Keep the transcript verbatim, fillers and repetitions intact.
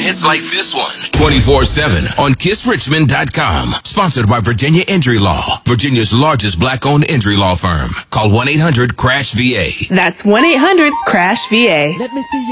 hits like this one. twenty-four seven on kiss richmond dot com. Sponsored by Virginia Injury Law, Virginia's largest black-owned injury law firm. Call one eight hundred crash V A. That's one eight hundred crash V A. Let me see you.